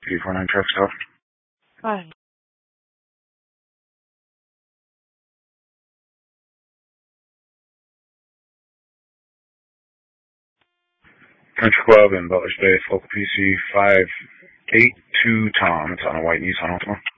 349 truck stop. Hi. Country Club in Butler's Bay, Focal PC 582 Tom. It's on a white Nissan Altima.